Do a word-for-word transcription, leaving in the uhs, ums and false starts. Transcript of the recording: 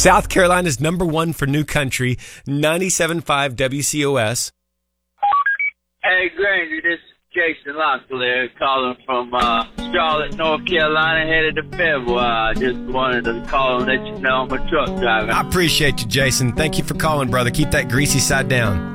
South Carolina's number one for new country, ninety-seven point five W C O S. Hey, Granger, this is Jason Locklear calling from uh, Charlotte, North Carolina, headed to Fayetteville. I uh, just wanted to call and let you know I'm a truck driver. I appreciate you, Jason. Thank you for calling, brother. Keep that greasy side down.